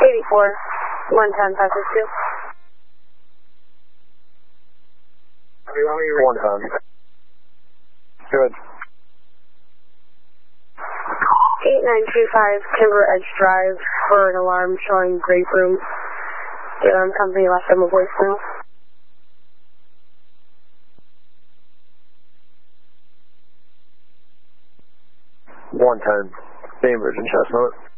84, 110, 562. 110. Good. 8925 Timber Edge Drive for an alarm showing grape room. The alarm company left them a voicemail. 110. Bainbridge and Chestnut.